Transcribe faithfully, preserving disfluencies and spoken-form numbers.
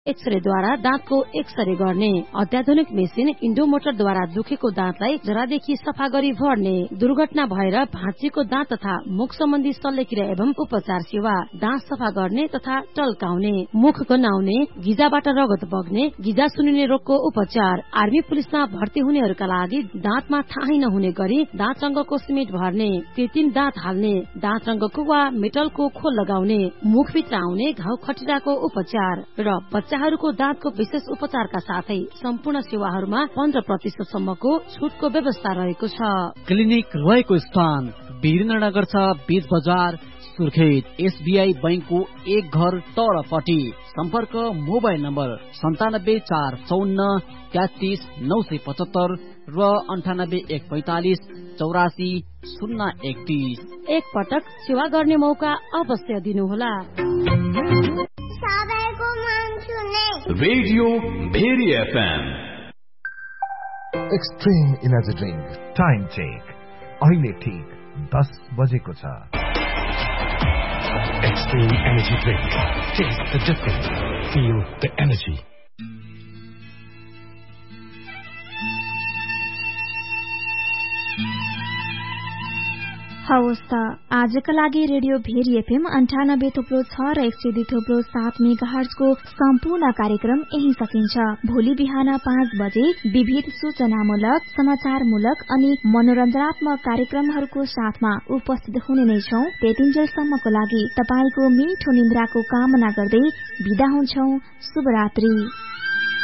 एक्सरेद्वारा दाँतको x-ray गर्ने अत्याधुनिक machine इन्डोमोटरद्वारा दुखेको दाँतलाई जरादेखि सफा गरी भर्ने, दुर्घटना भएर भाँचिएको दाँत तथा मुख सम्बन्धी शल्यक्रिया एवं उपचार सेवा, दाँत सफा गर्ने तथा टल्काउने, मुख गन्हाउने, गिजाबाट रगत बग्ने, गिजा सुनिने रोगको उपचार, आर्मी पुलिसमा भर्ती हुनेहरूका लागि दाँतमा थाहै नहुने गरी दाँत रंगको सिमेन्ट भर्ने, कृत्रिम दाँत हाल्ने, दाँत रंगको वा मेटलको खोल लगाउने, मुखभित्र आउने घाउ खटिराको उपचार र बच्चाहरूको दाँतको विशेष उपचारका साथै सम्पूर्ण सेवाहरूमा पन्ध्र प्रतिशत सम्मको छुटको व्यवस्था रहेको छ। क्लिनिक रहेको स्थान वीरेन्द्रनगर छ, बीच बजार, सुर्खेत। एसबीआई बैंकको एक घर तलपट्टि। सम्पर्क मोबाइल नम्बर सन्तानब्बे चार चौन्न तेत्तीस नौ सय पचहत्तर र अन्ठानब्बे एक पैतालिस चौरासी शून्य एकतीस। एक पटक सेवा गर्ने मौका अवश्य दिनुहोला। Radio very FM. Extreme energy drink time check अहिले ठीक दस बजेको छ। Extreme Energy Drink. Taste the difference. Feel the energy. हवस् त आजका लागि रेडियो भेरी एफएम अन्ठानब्बे थोप्लो छ र एक सय दुई थोप्लो सात मेगाहर्जको सम्पूर्ण कार्यक्रम यही सकिन्छ। भोलि बिहान पाँच बजे विविध सूचनामूलक, समाचारमूलक अनि मनोरञ्जनात्मक कार्यक्रमहरूको साथमा उपस्थित हुने नै छौं। त्यतिन्जेलसम्मको लागि तपाईको मिठो निन्द्राको कामना गर्दै बिदा हुन्छौं। शुभरात्रि।